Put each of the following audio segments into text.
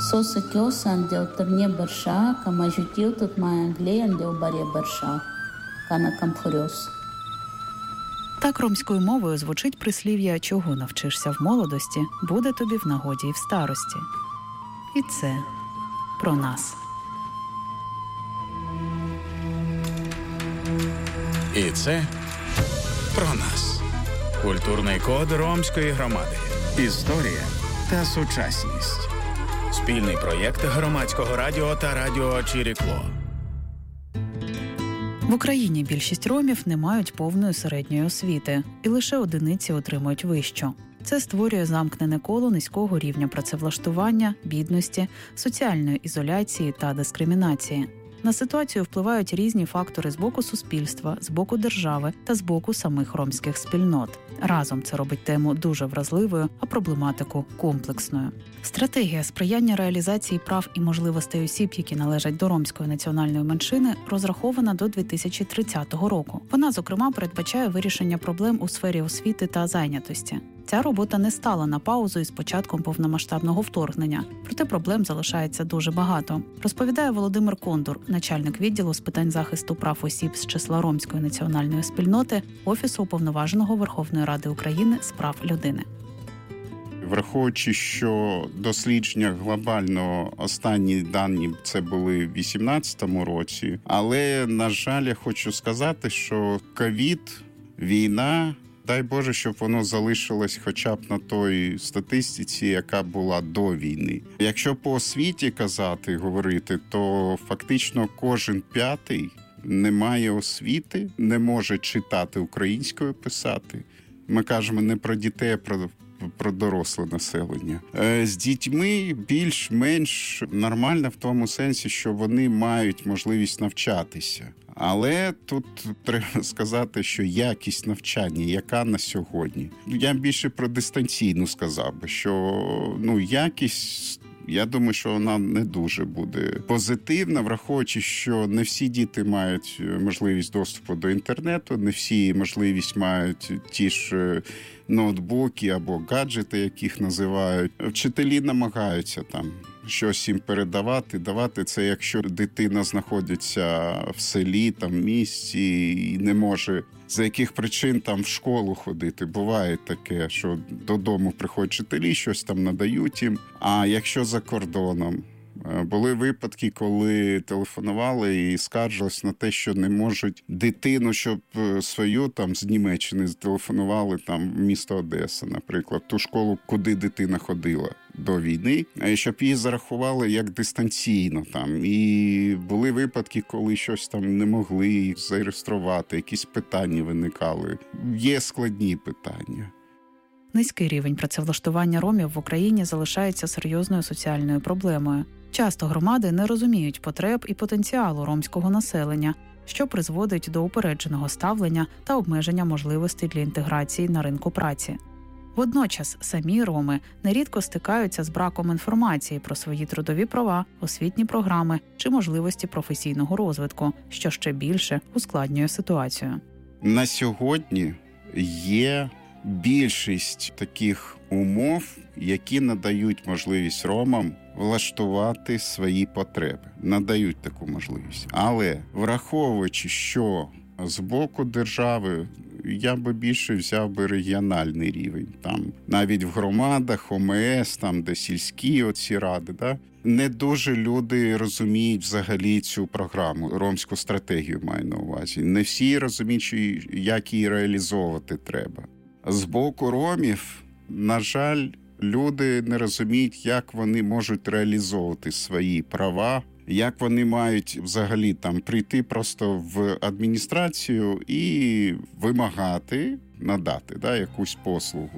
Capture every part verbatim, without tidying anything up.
Соса дел тавне барша, кама жутил тут мая глеян дел баре барша, кана камфурьос. Так ромською мовою звучить прислів'я «Чого навчишся в молодості, буде тобі в нагоді і в старості». І це про нас. І це про нас. Культурний код ромської громади. Історія та сучасність. Спільний проєкт Громадського радіо та радіо Чирікло. В Україні більшість ромів не мають повної середньої освіти, і лише одиниці отримують вищу. Це створює замкнене коло низького рівня працевлаштування, бідності, соціальної ізоляції та дискримінації. На ситуацію впливають різні фактори з боку суспільства, з боку держави та з боку самих ромських спільнот. Разом це робить тему дуже вразливою, а проблематику комплексною. Стратегія сприяння реалізації прав і можливостей осіб, які належать до ромської національної меншини, розрахована до дві тисячі тридцятого року. Вона, зокрема, передбачає вирішення проблем у сфері освіти та зайнятості. Ця робота не стала на паузу із початком повномасштабного вторгнення, проте проблем залишається дуже багато. Розповідає Володимир Кондур, начальник відділу з питань захисту прав осіб з числа ромської національної спільноти Офісу Уповноваженого Верховної Ради України з прав людини. Враховуючи, що дослідження глобально останні дані це були в вісімнадцятому році, але, на жаль, я хочу сказати, що ковід, війна, дай Боже, щоб воно залишилось хоча б на той статистиці, яка була до війни. Якщо по освіті казати, говорити, то фактично кожен п'ятий не має освіти, не може читати українською, писати. Ми кажемо не про дітей, а про про доросле населення. З дітьми більш-менш нормально в тому сенсі, що вони мають можливість навчатися. Але тут треба сказати, що якість навчання, яка на сьогодні. Я більше про дистанційну сказав би, що ну, якість, я думаю, що вона не дуже буде позитивна, враховуючи, що не всі діти мають можливість доступу до інтернету, не всі можливість мають ті ж ноутбуки або гаджети, яких називають. Вчителі намагаються там щось їм передавати, давати. Це якщо дитина знаходиться в селі, там, в місті і не може за яких причин там в школу ходити. Буває таке, що додому приходять вчителі, щось там надають їм. А якщо за кордоном? Були випадки, коли телефонували і скаржились на те, що не можуть дитину, щоб свою там з Німеччини зателефонували там в місто Одеса, наприклад, ту школу, куди дитина ходила до війни, щоб її зарахували як дистанційно там. І були випадки, коли щось там не могли зареєструвати, якісь питання виникали. Є складні питання. Низький рівень працевлаштування ромів в Україні залишається серйозною соціальною проблемою. Часто громади не розуміють потреб і потенціалу ромського населення, що призводить до упередженого ставлення та обмеження можливостей для інтеграції на ринку праці. Водночас самі роми нерідко стикаються з браком інформації про свої трудові права, освітні програми чи можливості професійного розвитку, що ще більше ускладнює ситуацію. На сьогодні є більшість таких умов, які надають можливість ромам влаштувати свої потреби. Надають таку можливість. Але враховуючи, що з боку держави, я би більше взяв би регіональний рівень. Там навіть в громадах, О М С, там, де сільські оці ради, да? Не дуже люди розуміють взагалі цю програму, ромську стратегію маю на увазі. Не всі розуміють, як її реалізовувати треба. З боку ромів, на жаль, люди не розуміють, як вони можуть реалізовувати свої права, як вони мають взагалі там прийти просто в адміністрацію і вимагати, надати, да, якусь послугу.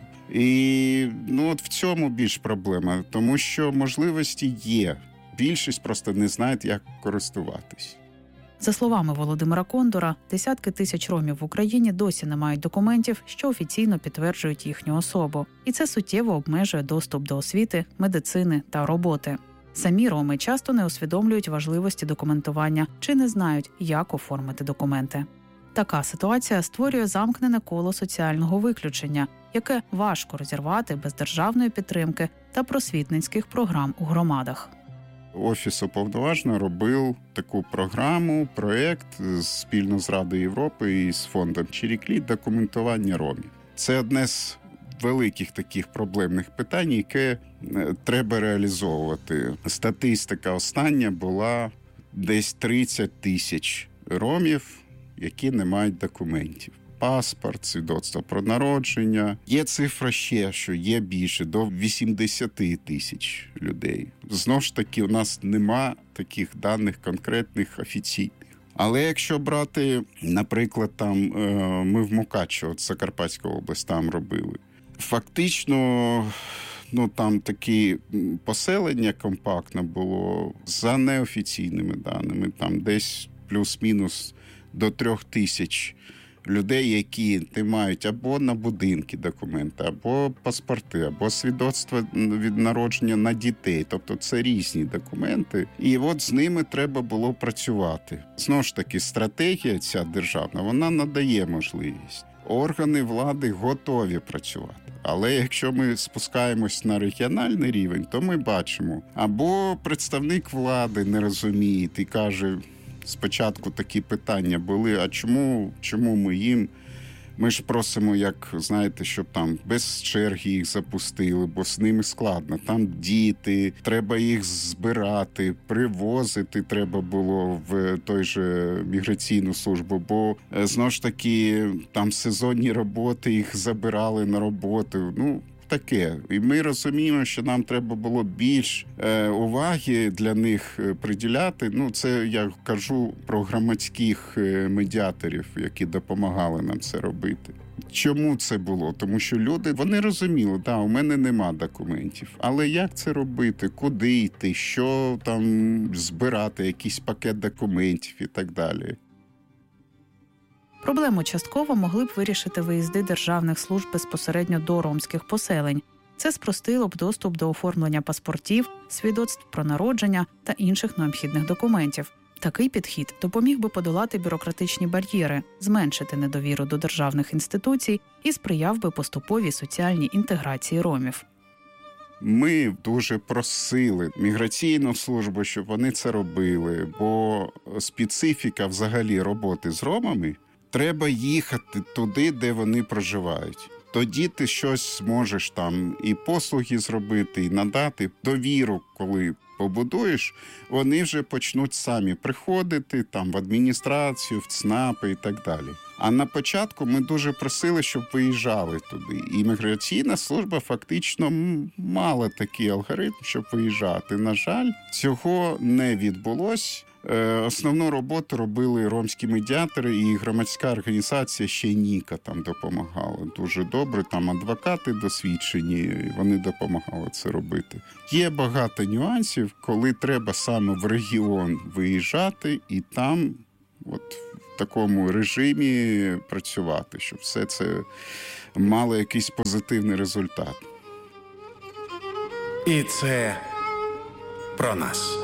І ну, от в цьому більш проблема, тому що можливості є. Більшість просто не знають, як користуватись. За словами Володимира Кондура, десятки тисяч ромів в Україні досі не мають документів, що офіційно підтверджують їхню особу. І це суттєво обмежує доступ до освіти, медицини та роботи. Самі роми часто не усвідомлюють важливості документування чи не знають, як оформити документи. Така ситуація створює замкнене коло соціального виключення, яке важко розірвати без державної підтримки та просвітницьких програм у громадах. Офіс Уповноваженого робив таку програму, проєкт спільно з Радою Європи і з фондом Чиріклі «Документування ромів». Це одне з великих таких проблемних питань, яке треба реалізовувати. Статистика остання була десь тридцять тисяч ромів, які не мають документів. Паспорт, свідоцтво про народження. Є цифра ще, що є більше, до вісімдесят тисяч людей. Знову ж таки, у нас нема таких даних конкретних, офіційних. Але якщо брати, наприклад, там ми в Мукачево, Закарпатська область, там робили. Фактично, ну там такі поселення компактне було за неофіційними даними, там десь плюс-мінус до трьох тисяч людей, які не мають або на будинки документи, або паспорти, або свідоцтво від народження на дітей. Тобто це різні документи. І от з ними треба було працювати. Знову ж таки, стратегія ця державна, вона надає можливість. Органи влади готові працювати. Але якщо ми спускаємось на регіональний рівень, то ми бачимо, або представник влади не розуміє і каже, спочатку такі питання були, а чому, чому ми їм, ми ж просимо, як, знаєте, щоб там без черги їх запустили, бо з ними складно. Там діти, треба їх збирати, привозити треба було в той же міграційну службу, бо, знову ж таки, там сезонні роботи, їх забирали на роботу, ну, таке. І ми розуміємо, що нам треба було більш е, уваги для них приділяти. Ну, це я кажу про громадських медіаторів, які допомагали нам це робити. Чому це було? Тому що люди, вони розуміли, да, у мене нема документів. Але як це робити? Куди йти? Що там збирати? Якийсь пакет документів і так далі. Проблему частково могли б вирішити виїзди державних служб безпосередньо до ромських поселень. Це спростило б доступ до оформлення паспортів, свідоцтв про народження та інших необхідних документів. Такий підхід допоміг би подолати бюрократичні бар'єри, зменшити недовіру до державних інституцій і сприяв би поступовій соціальній інтеграції ромів. Ми дуже просили міграційну службу, щоб вони це робили, бо специфіка взагалі роботи з ромами – треба їхати туди, де вони проживають. Тоді ти щось зможеш там і послуги зробити, і надати довіру, коли побудуєш, вони вже почнуть самі приходити там в адміністрацію, в ЦНАПи і так далі. А на початку ми дуже просили, щоб виїжджали туди. І міграційна служба фактично мала такий алгоритм, щоб виїжджати. На жаль, цього не відбулось. Основну роботу робили ромські медіатори, і громадська організація ще Ніка там допомагала дуже добре. Там адвокати досвідчені, вони допомагали це робити. Є багато нюансів, коли треба саме в регіон виїжджати і там от в такому режимі працювати, щоб все це мало якийсь позитивний результат. І це про нас.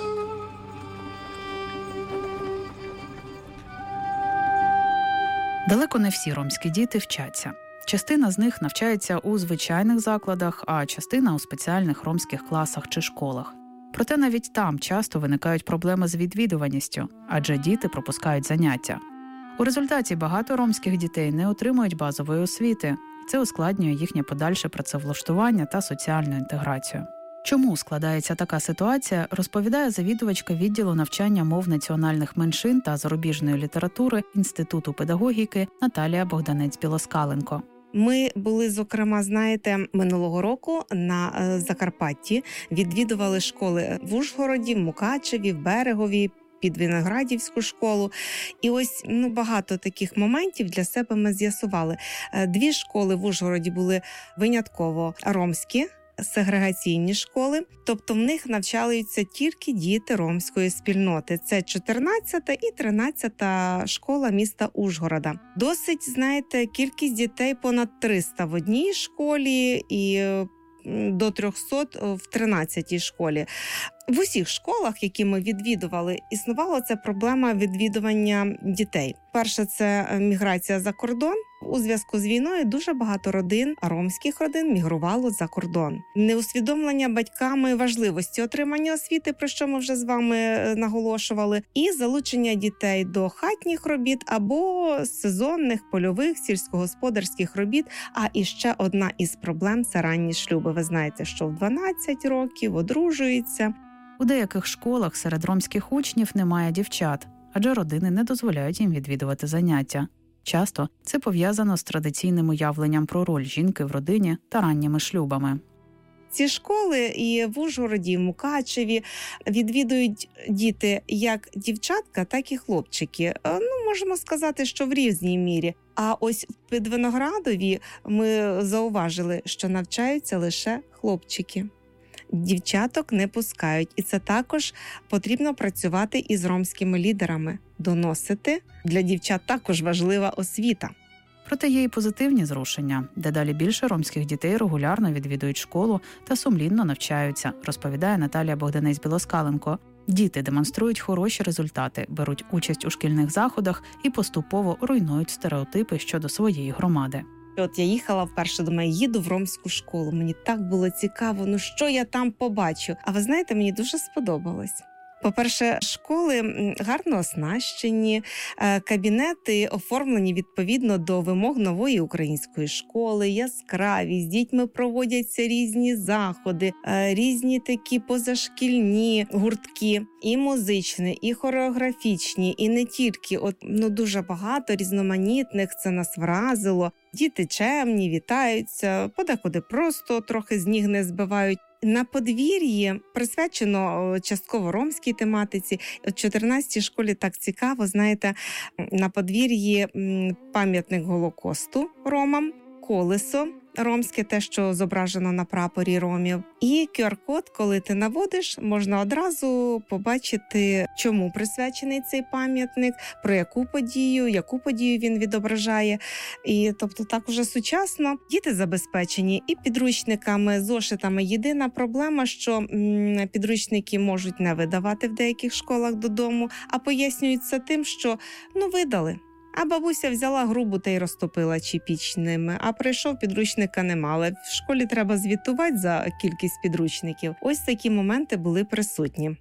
Далеко не всі ромські діти вчаться. Частина з них навчається у звичайних закладах, а частина – у спеціальних ромських класах чи школах. Проте навіть там часто виникають проблеми з відвідуваністю, адже діти пропускають заняття. У результаті багато ромських дітей не отримують базової освіти. Це ускладнює їхнє подальше працевлаштування та соціальну інтеграцію. Чому складається така ситуація, розповідає завідувачка відділу навчання мов національних меншин та зарубіжної літератури Інституту педагогіки Наталія Богданець-Білоскаленко. Ми були, зокрема, знаєте, минулого року на Закарпатті, відвідували школи в Ужгороді, в Мукачеві, в Берегові, під Виноградівську школу. І ось ну, багато таких моментів для себе ми з'ясували. Дві школи в Ужгороді були винятково ромські, сегрегаційні школи, тобто в них навчаються тільки діти ромської спільноти. Це чотирнадцята і тринадцята школа міста Ужгорода. Досить, знаєте, кількість дітей понад триста в одній школі і до трьохсот в тринадцятій школі. В усіх школах, які ми відвідували, існувала ця проблема відвідування дітей. Перше – це міграція за кордон. У зв'язку з війною дуже багато родин, ромських родин, мігрувало за кордон. Неусвідомлення батьками важливості отримання освіти, про що ми вже з вами наголошували, і залучення дітей до хатніх робіт або сезонних, польових, сільськогосподарських робіт. А іще одна із проблем – це ранні шлюби. Ви знаєте, що в дванадцять років одружуються. У деяких школах серед ромських учнів немає дівчат, адже родини не дозволяють їм відвідувати заняття. Часто це пов'язано з традиційним уявленням про роль жінки в родині та ранніми шлюбами. Ці школи і в Ужгороді, і в Мукачеві відвідують діти як дівчатка, так і хлопчики. Ну, можемо сказати, що в різній мірі. А ось в Підвиноградові ми зауважили, що навчаються лише хлопчики. Дівчаток не пускають. І це також потрібно працювати із ромськими лідерами. Доносити. Для дівчат також важлива освіта. Проте є і позитивні зрушення. Дедалі більше ромських дітей регулярно відвідують школу та сумлінно навчаються, розповідає Наталія Богданець-Білоскаленко. Діти демонструють хороші результати, беруть участь у шкільних заходах і поступово руйнують стереотипи щодо своєї громади. От я їхала вперше, думаю, їду в ромську школу. Мені так було цікаво, ну що я там побачу. А ви знаєте, мені дуже сподобалось. По-перше, школи гарно оснащені, кабінети оформлені відповідно до вимог нової української школи, яскраві, з дітьми проводяться різні заходи, різні такі позашкільні гуртки, і музичні, і хореографічні, і не тільки. От, ну, дуже багато різноманітних, це нас вразило. Діти чемні, вітаються, подекуди просто трохи з ніг не збивають. На подвір'ї присвячено частково ромській тематиці. У чотирнадцятій школі так цікаво, знаєте, на подвір'ї пам'ятник Голокосту ромам, колесо ромське, те, що зображено на прапорі ромів. І ку ар-код, коли ти наводиш, можна одразу побачити, чому присвячений цей пам'ятник, про яку подію, яку подію він відображає. І, тобто, так уже сучасно. Діти забезпечені і підручниками, зошитами. Єдина проблема, що м, підручники можуть не видавати в деяких школах додому, а пояснюються тим, що, ну, видали. А бабуся взяла грубу та й розтопила чіпіч ними, а прийшов, підручника нема. Але в школі треба звітувати за кількість підручників. Ось такі моменти були присутні.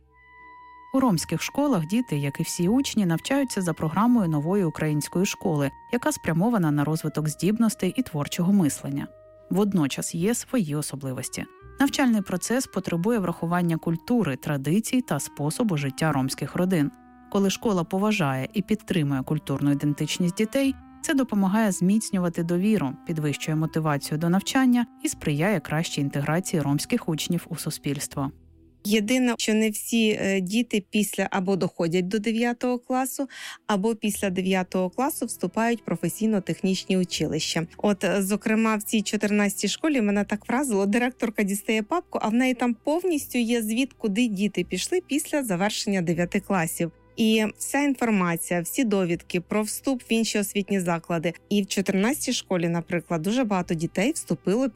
У ромських школах діти, як і всі учні, навчаються за програмою нової української школи, яка спрямована на розвиток здібностей і творчого мислення. Водночас є свої особливості. Навчальний процес потребує врахування культури, традицій та способу життя ромських родин. Коли школа поважає і підтримує культурну ідентичність дітей, це допомагає зміцнювати довіру, підвищує мотивацію до навчання і сприяє кращій інтеграції ромських учнів у суспільство. Єдине, що не всі діти після або доходять до дев'ятого класу, або після дев'ятого класу вступають в професійно-технічні училища. От, зокрема, в цій чотирнадцятій школі мене так вразило, директорка дістає папку, а в неї там повністю є звіт, куди діти пішли після завершення дев'яти класів. І вся інформація, всі довідки про вступ в інші освітні заклади. І в чотирнадцятій школі, наприклад, дуже багато дітей вступило